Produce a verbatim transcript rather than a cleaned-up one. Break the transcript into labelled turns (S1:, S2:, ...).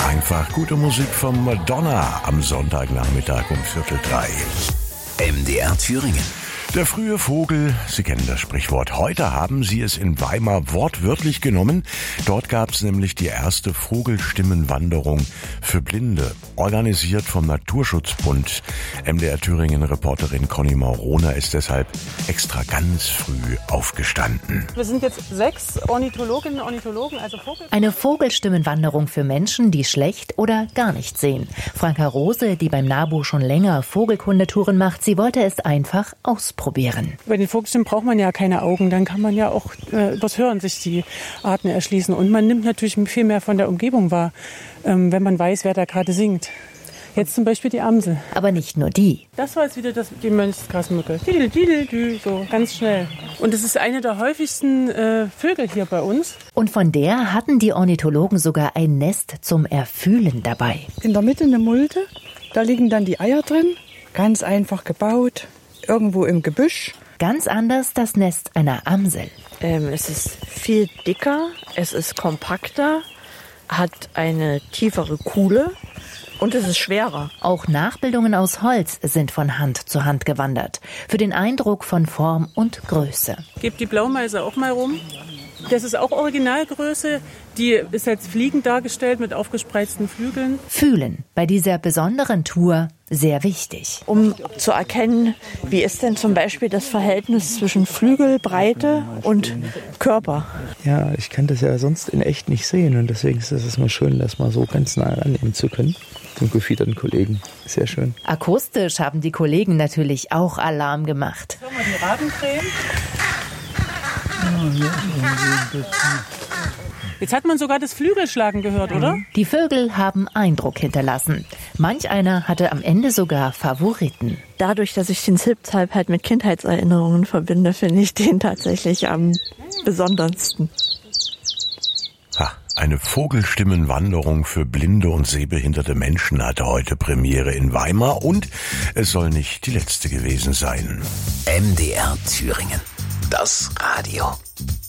S1: Einfach gute Musik von Madonna am Sonntagnachmittag um Viertel drei.
S2: M D R Thüringen.
S1: Der frühe Vogel, Sie kennen das Sprichwort. Heute haben Sie es in Weimar wortwörtlich genommen. Dort gab es nämlich die erste Vogelstimmenwanderung für Blinde, organisiert vom Naturschutzbund. M D R Thüringen-Reporterin Conny Mauroner ist deshalb extra ganz früh aufgestanden.
S3: Wir sind jetzt sechs Ornithologinnen und Ornithologen, also Vogel.
S4: Eine Vogelstimmenwanderung für Menschen, die schlecht oder gar nicht sehen. Franka Rose, die beim NABU schon länger Vogelkundetouren macht, sie wollte es einfach ausprobieren. Probieren.
S3: Bei den Vogelstimmen braucht man ja keine Augen, dann kann man ja auch äh, übers Hören sich die Arten erschließen. Und man nimmt natürlich viel mehr von der Umgebung wahr, ähm, wenn man weiß, wer da gerade singt. Jetzt zum Beispiel die Amsel.
S4: Aber nicht nur die.
S3: Das war jetzt wieder das, die Mönchsgrasmücke. Didel, didel, dü, so ganz schnell. Und es ist eine der häufigsten äh, Vögel hier bei uns.
S4: Und von der hatten die Ornithologen sogar ein Nest zum Erfühlen dabei.
S5: In der Mitte eine Mulde, da liegen dann die Eier drin, ganz einfach gebaut. Irgendwo im Gebüsch.
S4: Ganz anders das Nest einer Amsel.
S6: Ähm, es ist viel dicker, es ist kompakter, hat eine tiefere Kuhle und es ist schwerer.
S4: Auch Nachbildungen aus Holz sind von Hand zu Hand gewandert. Für den Eindruck von Form und Größe.
S3: Gebt die Blaumeise auch mal rum. Das ist auch Originalgröße. Die ist als fliegend dargestellt mit aufgespreizten Flügeln.
S4: Fühlen bei dieser besonderen Tour sehr wichtig.
S6: Um zu erkennen, wie ist denn zum Beispiel das Verhältnis zwischen Flügelbreite und Körper.
S7: Ja, ich kann das ja sonst in echt nicht sehen und deswegen ist es mal schön, das mal so ganz nah annehmen zu können. Zum gefiederten Kollegen. Sehr schön.
S4: Akustisch haben die Kollegen natürlich auch Alarm gemacht.
S3: Schau mal, die Rabencreme. Jetzt hat man sogar das Flügelschlagen gehört, oder?
S4: Die Vögel haben Eindruck hinterlassen. Manch einer hatte am Ende sogar Favoriten.
S6: Dadurch, dass ich den Zip-Zap halt mit Kindheitserinnerungen verbinde, finde ich den tatsächlich am besondersten.
S1: Ha, eine Vogelstimmenwanderung für blinde und sehbehinderte Menschen hatte heute Premiere in Weimar und es soll nicht die letzte gewesen sein.
S2: M D R Thüringen. Das Radio.